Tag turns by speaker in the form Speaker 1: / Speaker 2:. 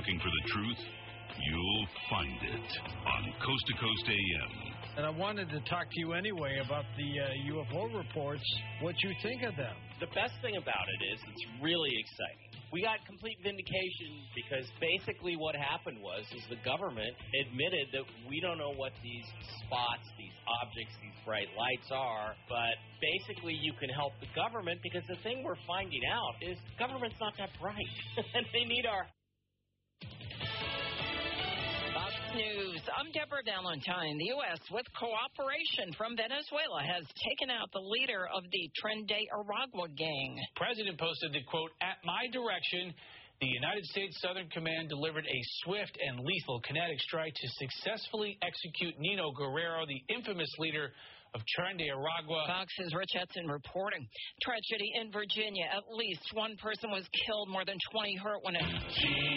Speaker 1: Looking for the truth? You'll find it on Coast to Coast AM.
Speaker 2: And I wanted to talk to you anyway about the UFO reports, what you think of them.
Speaker 3: The best thing about it is it's really exciting. We got complete vindication because basically what happened was the government admitted that we don't know what these spots, these objects, these bright lights are, but basically you can help the government because the thing we're finding out is the government's not that bright and they need our...
Speaker 4: Fox News. I'm Deborah Valentine. The U.S., with cooperation from Venezuela, has taken out the leader of the Tren de Aragua gang.
Speaker 5: The president posted that, quote, "At my direction, the United States Southern Command delivered a swift and lethal kinetic strike to successfully execute Nino Guerrero, the infamous leader of Tren de Aragua."
Speaker 4: Fox's Rich Etzen reporting. Tragedy in Virginia. At least one person was killed, more than 20 hurt when a